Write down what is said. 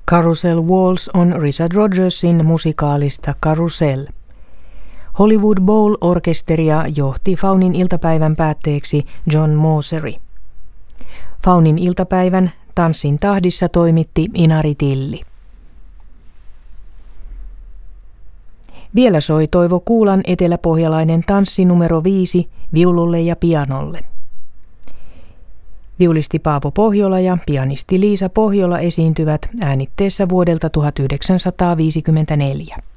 Carousel Waltz on Richard Rodgersin musikaalista Carousel. Hollywood Bowl-orkesteria johti Faunin iltapäivän päätteeksi John Mosery. Faunin iltapäivän tanssin tahdissa toimitti Inari Tilli. Vielä soi Toivo Kuulan eteläpohjalainen tanssi numero 5 viululle ja pianolle. Viulisti Paavo Pohjola ja pianisti Liisa Pohjola esiintyvät äänitteessä vuodelta 1954.